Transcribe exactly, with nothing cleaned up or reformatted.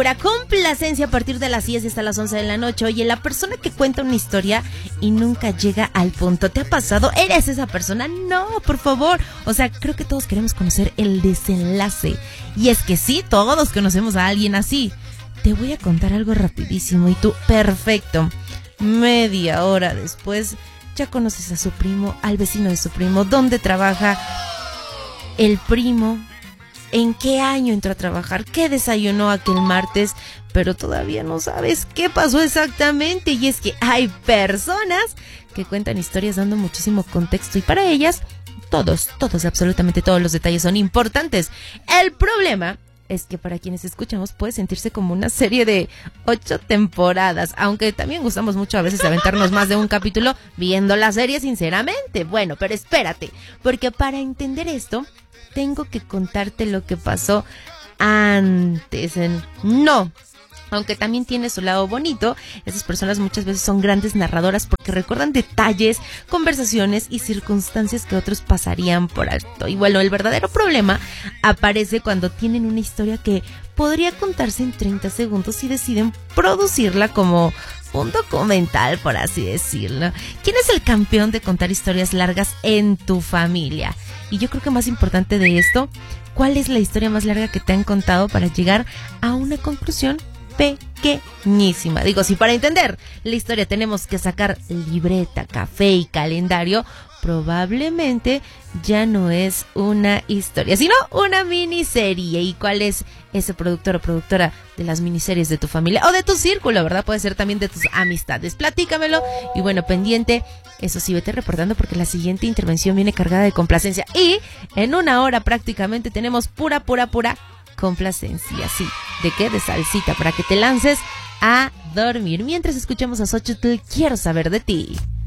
Para complacencia a partir de las diez y hasta las once de la noche. Oye, la persona que cuenta una historia y nunca llega al punto, ¿te ha pasado? ¿Eres esa persona? No, por favor. O sea, creo que todos queremos conocer el desenlace. Y es que sí, todos conocemos a alguien así. Te voy a contar algo rapidísimo y tú, perfecto. Media hora después, ya conoces a su primo, al vecino de su primo, dónde trabaja el primo, en qué año entró a trabajar, qué desayunó aquel martes, pero todavía no sabes qué pasó exactamente. Y es que hay personas que cuentan historias dando muchísimo contexto y para ellas todos, todos, absolutamente todos los detalles son importantes. El problema es que para quienes escuchamos puede sentirse como una serie de ocho temporadas, aunque también gustamos mucho a veces aventarnos más de un capítulo viendo la serie, sinceramente. Bueno, pero espérate, porque para entender esto tengo que contarte lo que pasó antes. En... No, aunque también tiene su lado bonito, esas personas muchas veces son grandes narradoras porque recuerdan detalles, conversaciones y circunstancias que otros pasarían por alto. Y bueno, el verdadero problema aparece cuando tienen una historia que podría contarse en treinta segundos y deciden producirla como un documental, por así decirlo. ¿Quién es el campeón de contar historias largas en tu familia? Y yo creo que más importante de esto, ¿cuál es la historia más larga que te han contado para llegar a una conclusión pequeñísima? Digo, si para entender la historia tenemos que sacar libreta, café y calendario, probablemente ya no es una historia, sino una miniserie. ¿Y cuál es ese productor o productora de las miniseries de tu familia o de tu círculo, verdad? Puede ser también de tus amistades. Platícamelo. Y bueno, pendiente, eso sí, vete reportando porque la siguiente intervención viene cargada de complacencia. Y en una hora prácticamente tenemos pura, pura, pura complacencia. Sí, ¿de qué? De salsita para que te lances a dormir. Mientras escuchamos a Xochitl, quiero saber de ti.